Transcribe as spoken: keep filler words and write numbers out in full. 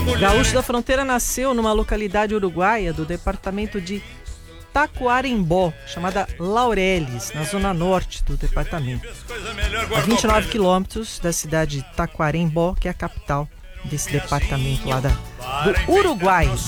Gaúcho da Fronteira nasceu numa localidade uruguaia do departamento de Tacuarembó, chamada Laureles, na zona norte do departamento. A vinte e nove quilômetros da cidade de Tacuarembó, que é a capital desse departamento lá da, do Uruguai,